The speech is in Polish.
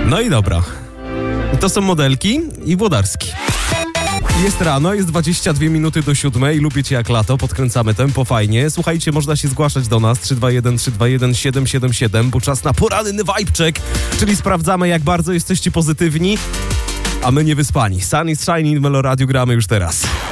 No i dobra. To są Modelki i Włodarski. Jest rano, jest 22 minuty do 7. Lubicie jak lato, podkręcamy tempo fajnie. Słuchajcie, można się zgłaszać do nas 321-321-777, bo czas na poranny vibe check, czyli sprawdzamy jak bardzo jesteście pozytywni, a my niewyspani. Sun is shining w Meloradiu gramy już teraz.